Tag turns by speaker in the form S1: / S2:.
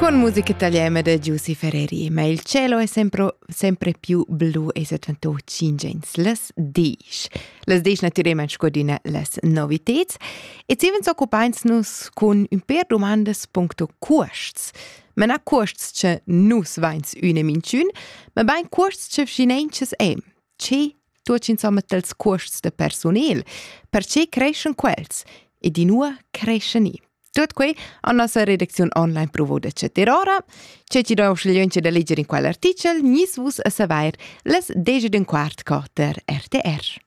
S1: Con musica italiana da Giussi Ferreri, ma il cielo è sempre più blu e si diventa cingens les 10. Les 10 naturalmente scodina les novitets e ci vens occupains con un per domandas punto costs. Ma non costs che nus vains una minciun, ma bain costs che vcinences Che tuoc insomma tels costs de personel, perché crescen quels e di nuo crescen i. Tot qui a nostra redazione online provoda c'è ora, c'è ci da sceglienze da leggere in quell'articolo, nis vus a savoir les 10:15 cotter RTR.